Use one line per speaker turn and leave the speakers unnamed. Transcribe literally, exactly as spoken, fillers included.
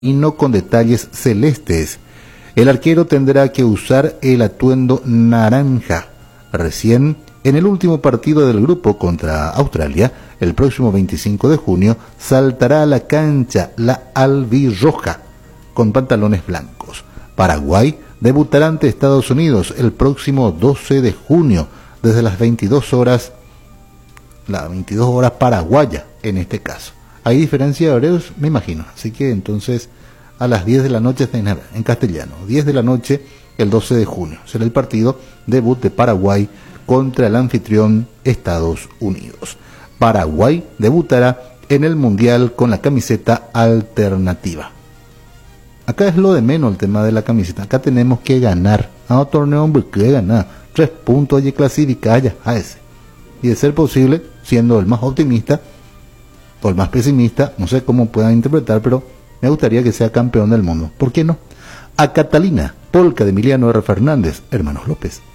y no con detalles celestes. El arquero tendrá que usar el atuendo naranja. Recién, en el último partido del grupo contra Australia, el próximo veinticinco de junio, saltará a la cancha la albirroja con pantalones blancos. Paraguay debutará ante Estados Unidos el próximo doce de junio, desde las veintidós horas, las veintidós horas paraguaya en este caso. Hay diferencia de horarios, me imagino, así que entonces a las diez de la noche en castellano, diez de la noche el doce de junio, será el partido debut de Paraguay contra el anfitrión Estados Unidos. Paraguay debutará en el Mundial con la camiseta alternativa. Acá es lo de menos el tema de la camiseta, acá tenemos que ganar, a un torneo hombre que ganar, tres puntos y clasificar ya a ese, y de ser posible, siendo el más optimista o el más pesimista, no sé cómo puedan interpretar, pero me gustaría que sea campeón del mundo. ¿Por qué no? A Catalina, polca de Emiliano R. Fernández, Hermanos López.